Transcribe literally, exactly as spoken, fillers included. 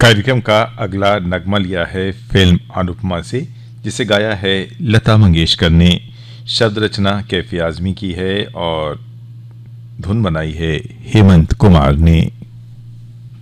कार्यक्रम का अगला नगमा लिया है फिल्म अनुपमा से, जिसे गाया है लता मंगेशकर ने। शब्द रचना कैफी आजमी की है और धुन बनाई है हेमंत कुमार ने।